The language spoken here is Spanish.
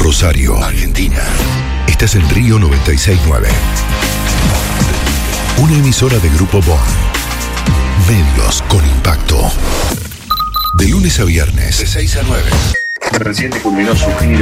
Rosario, Argentina. Estás en Río 96.9. Una emisora de Grupo Bon. Medios con impacto. De lunes a viernes, de 6 a 9. Reciente culminó su gira